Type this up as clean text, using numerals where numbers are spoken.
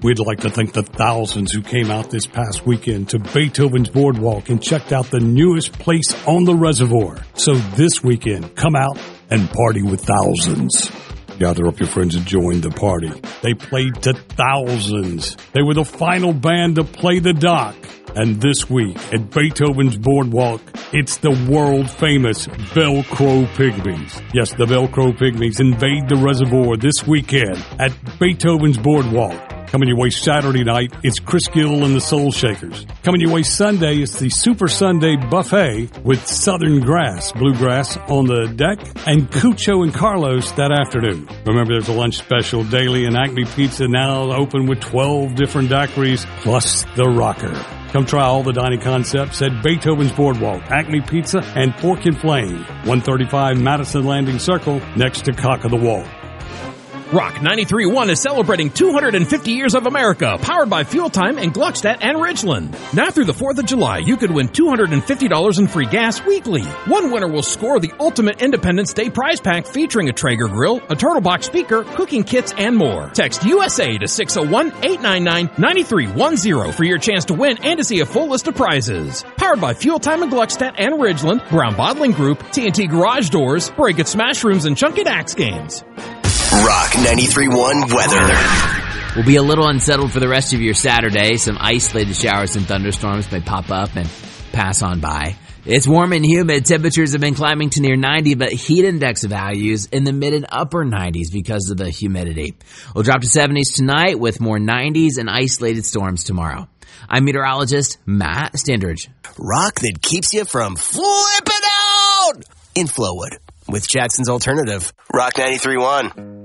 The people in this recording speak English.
We'd like to thank the thousands who came out this past weekend to Beethoven's Boardwalk and checked out the newest place on the reservoir. So this weekend, come out and party with thousands. Gather up your friends and join the party. They played to thousands. They were the final band to play the dock. And this week at Beethoven's Boardwalk, it's the world-famous Velcro Pygmies. Yes, the Velcro Pygmies invade the reservoir this weekend at Beethoven's Boardwalk. Coming your way Saturday night, it's Chris Gill and the Soul Shakers. Coming your way Sunday, it's the Super Sunday Buffet with Southern Grass, Bluegrass on the deck, and Cucho and Carlos that afternoon. Remember, there's a lunch special daily, and Acme Pizza now open with 12 different daiquiris, plus the rocker. Come try all the dining concepts at Beethoven's Boardwalk, Acme Pizza, and Fork and Flame, 135 Madison Landing Circle, next to Cock of the Walk. Rock 93.1 is celebrating 250 years of America, powered by Fuel Time in Gluckstadt and Ridgeland. Now through the 4th of July, you could win $250 in free gas weekly. One winner will score the Ultimate Independence Day prize pack featuring a Traeger grill, a Turtle Box speaker, cooking kits, and more. Text USA to 601-899-9310 for your chance to win and to see a full list of prizes. Powered by Fuel Time in Gluckstadt and Ridgeland, Brown Bottling Group, TNT Garage Doors, Break It Smash Rooms, and Chunky Dax Games. Rock 93.1 weather. We'll be a little unsettled for the rest of your Saturday. Some isolated showers and thunderstorms may pop up and pass on by. It's warm and humid. Temperatures have been climbing to near 90, but heat index values in the mid and upper 90s because of the humidity. We'll drop to 70s tonight with more 90s and isolated storms tomorrow. I'm meteorologist Matt Standridge. Rock that keeps you from flipping out in Flowwood with Jackson's Alternative. Rock 93.1.